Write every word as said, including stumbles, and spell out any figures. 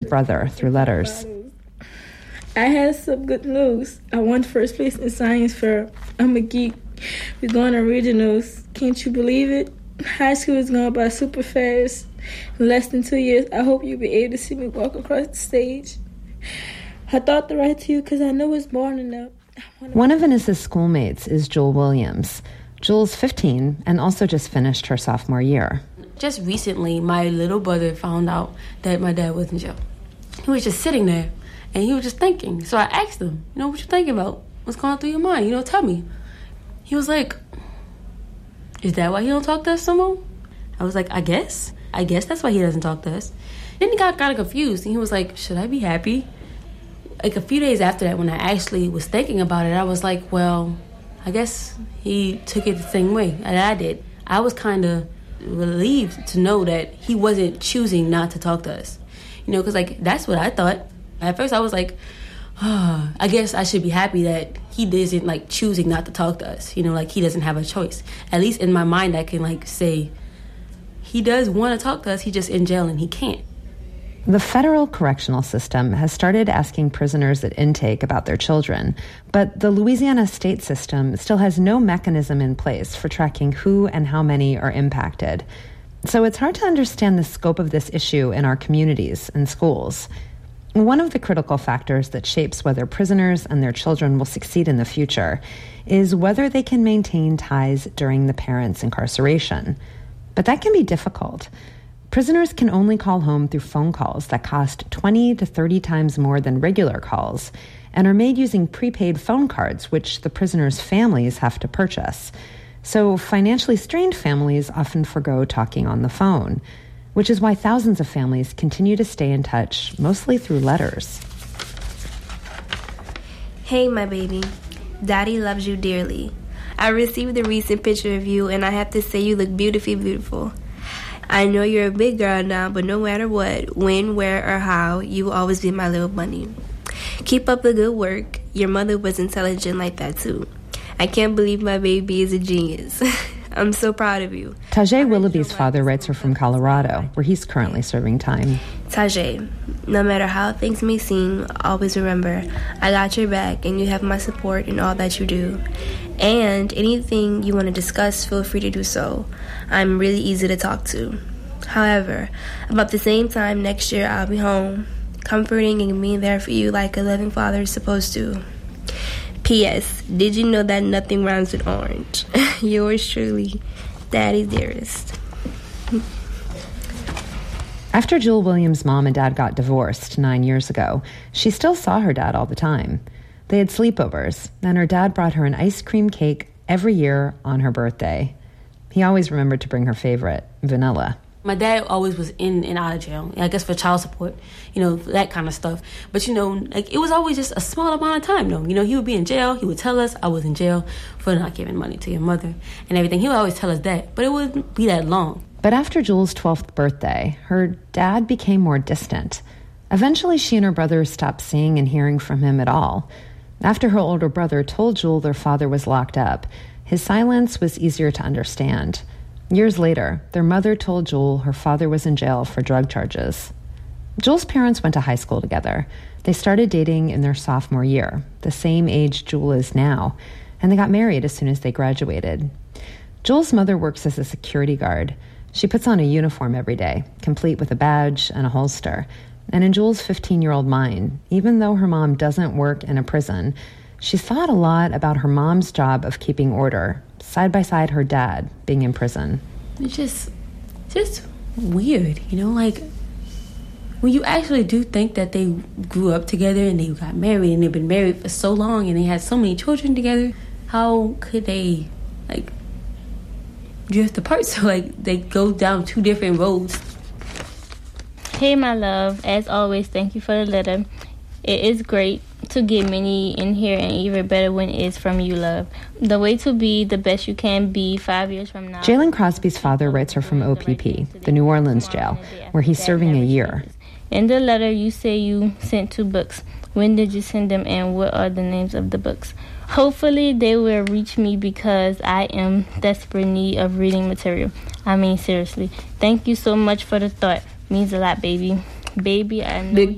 brother through letters. I had some good news. I won first place in science fair. I'm a geek. We're going to regionals. Can't you believe it? High school is going by super fast. In less than two years, I hope you'll be able to see me walk across the stage. I thought to write to you because I know it's morning now. One of Vanessa's schoolmates is Jewel Williams. Jewel's fifteen and also just finished her sophomore year. Just recently, my little brother found out that my dad was in jail. He was just sitting there, and he was just thinking. So I asked him, you know, what you thinking about? What's going through your mind? You know, tell me. He was like, is that why he don't talk to us no more? I was like, I guess. I guess that's why he doesn't talk to us. Then he got kind of confused, and he was like, should I be happy? Like a few days after that, when I actually was thinking about it, I was like, well, I guess he took it the same way that I did. I was kind of relieved to know that he wasn't choosing not to talk to us. You know, because, like, that's what I thought. At first, I was like, oh, I guess I should be happy that he isn't, like, choosing not to talk to us. You know, like, he doesn't have a choice. At least in my mind, I can, like, say, he does want to talk to us. He's just in jail and he can't. The federal correctional system has started asking prisoners at intake about their children, but the Louisiana state system still has no mechanism in place for tracking who and how many are impacted. So it's hard to understand the scope of this issue in our communities and schools. One of the critical factors that shapes whether prisoners and their children will succeed in the future is whether they can maintain ties during the parents' incarceration. But that can be difficult. Prisoners can only call home through phone calls that cost twenty to thirty times more than regular calls and are made using prepaid phone cards, which the prisoners' families have to purchase. So financially strained families often forgo talking on the phone, which is why thousands of families continue to stay in touch, mostly through letters. Hey, my baby. Daddy loves you dearly. I received a recent picture of you, and I have to say you look beautifully beautiful. I know you're a big girl now, but no matter what, when, where, or how, you will always be my little bunny. Keep up the good work. Your mother was intelligent like that, too. I can't believe my baby is a genius. I'm so proud of you. Tajay Willoughby's father writes her from Colorado, where he's currently serving time. Tajay, no matter how things may seem, always remember, I got your back and you have my support in all that you do. And anything you want to discuss, feel free to do so. I'm really easy to talk to. However, about the same time next year, I'll be home, comforting and being there for you like a loving father is supposed to. P S. Did you know that nothing rhymes with orange? Yours truly, Daddy Dearest. After Jewel Williams' mom and dad got divorced nine years ago, she still saw her dad all the time. They had sleepovers, and her dad brought her an ice cream cake every year on her birthday. He always remembered to bring her favorite, vanilla. My dad always was in and out of jail, I guess for child support, you know, that kind of stuff. But, you know, like it was always just a small amount of time, though. You know, he would be in jail. He would tell us I was in jail for not giving money to your mother and everything. He would always tell us that, but it wouldn't be that long. But after Jewel's twelfth birthday, her dad became more distant. Eventually, she and her brother stopped seeing and hearing from him at all. After her older brother told Jewel their father was locked up, his silence was easier to understand. Years later, their mother told Jewel her father was in jail for drug charges. Jewel's parents went to high school together. They started dating in their sophomore year, the same age Jewel is now, and they got married as soon as they graduated. Jewel's mother works as a security guard. She puts on a uniform every day, complete with a badge and a holster. And in Jewel's fifteen-year-old mind, even though her mom doesn't work in a prison, she thought a lot about her mom's job of keeping order, side by side her dad being in prison. It's just, just weird, you know, like when you actually do think that they grew up together and they got married and they've been married for so long and they had so many children together, how could they, like, drift apart? So, like, they go down two different roads. Hey, my love. As always, thank you for the letter. It is great to get many in here, and even better when it's from you, love. The way to be the best you can be five years from now. Jalen Crosby's father writes her from O P P, the New Orleans jail, where he's serving a year. In the letter, you say you sent two books. When did you send them, and what are the names of the books? Hopefully, they will reach me because I am desperate need of reading material. I mean, seriously. Thank you so much for the thought. Means a lot, baby. Baby, I know. Big